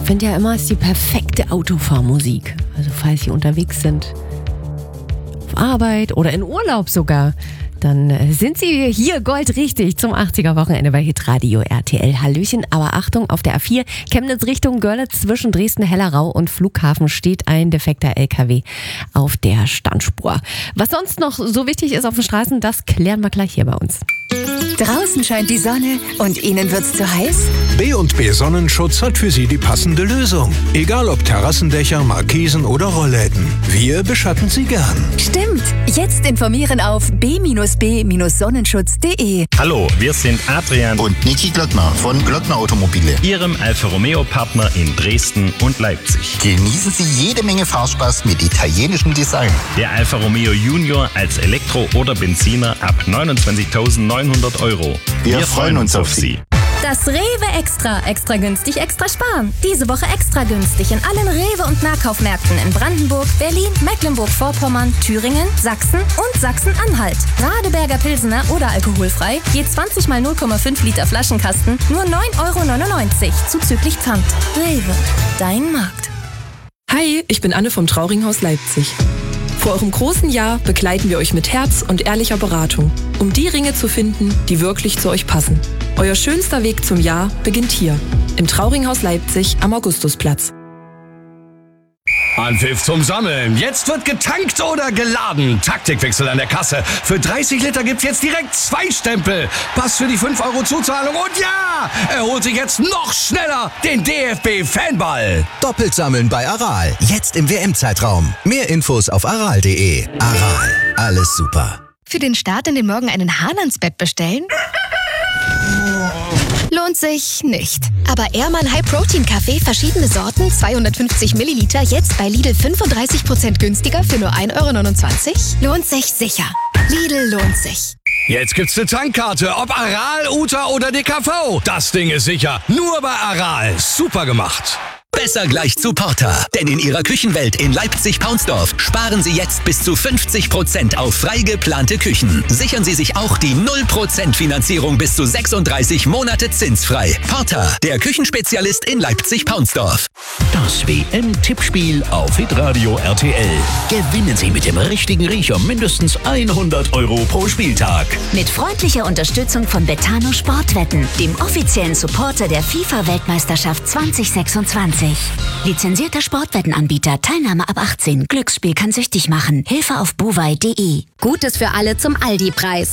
finde ja immer, es ist die perfekte Autofahrmusik. Also falls Sie unterwegs sind, auf Arbeit oder in Urlaub sogar, dann sind Sie hier goldrichtig zum 80er-Wochenende bei Hitradio RTL. Hallöchen, aber Achtung, auf der A4 Chemnitz Richtung Görlitz zwischen Dresden-Hellerau und Flughafen steht ein defekter LKW auf der Standspur. Was sonst noch so wichtig ist auf den Straßen, das klären wir gleich hier bei uns. Draußen scheint die Sonne und Ihnen wird's zu heiß? B&B Sonnenschutz hat für Sie die passende Lösung. Egal ob Terrassendächer, Markisen oder Rollläden. Wir beschatten Sie gern. Stimmt. Jetzt informieren auf b-b-sonnenschutz.de. Hallo, wir sind Adrian und Niki Glöckner von Glöckner Automobile, Ihrem Alfa Romeo Partner in Dresden und Leipzig. Genießen Sie jede Menge Fahrspaß mit italienischem Design. Der Alfa Romeo Junior als Elektro- oder Benziner ab 29.900 €. Wir freuen uns auf Sie. Das Rewe Extra. Extra günstig, extra sparen. Diese Woche extra günstig in allen Rewe- und Nahkaufmärkten in Brandenburg, Berlin, Mecklenburg-Vorpommern, Thüringen, Sachsen und Sachsen-Anhalt. Radeberger Pilsener oder alkoholfrei, je 20 mal 0,5 Liter Flaschenkasten, nur 9,99 € zuzüglich Pfand. Rewe, dein Markt. Hi, ich bin Anne vom Trauringhaus Leipzig. Vor eurem großen Jahr begleiten wir euch mit Herz und ehrlicher Beratung, um die Ringe zu finden, die wirklich zu euch passen. Euer schönster Weg zum Jahr beginnt hier, im Trauringhaus Leipzig am Augustusplatz. Anpfiff zum Sammeln. Jetzt wird getankt oder geladen. Taktikwechsel an der Kasse. Für 30 Liter gibt's jetzt direkt 2 Stempel. Pass für die 5 € Zuzahlung. Und ja, er holt sich jetzt noch schneller den DFB-Fanball. Doppelt sammeln bei Aral. Jetzt im WM-Zeitraum. Mehr Infos auf aral.de. Aral. Alles super. Für den Start in den Morgen einen Hahn ans Bett bestellen? Lohnt sich nicht. Aber Ehrmann High Protein Kaffee, verschiedene Sorten, 250 Milliliter, jetzt bei Lidl 35% günstiger für nur 1,29 €? Lohnt sich sicher. Lidl lohnt sich. Jetzt gibt's eine Tankkarte, ob Aral, Uta oder DKV. Das Ding ist sicher. Nur bei Aral. Super gemacht. Besser gleich zu Porter. Denn in Ihrer Küchenwelt in Leipzig-Paunsdorf sparen Sie jetzt bis zu 50% auf frei geplante Küchen. Sichern Sie sich auch die 0% Finanzierung bis zu 36 Monate zinsfrei. Porter, der Küchenspezialist in Leipzig-Paunsdorf. Das WM-Tippspiel auf Hitradio RTL. Gewinnen Sie mit dem richtigen Riecher mindestens 100 € pro Spieltag. Mit freundlicher Unterstützung von Betano Sportwetten, dem offiziellen Supporter der FIFA-Weltmeisterschaft 2026. Lizenzierter Sportwettenanbieter, Teilnahme ab 18. Glücksspiel kann süchtig machen. Hilfe auf buwei.de. Gutes für alle zum Aldi-Preis.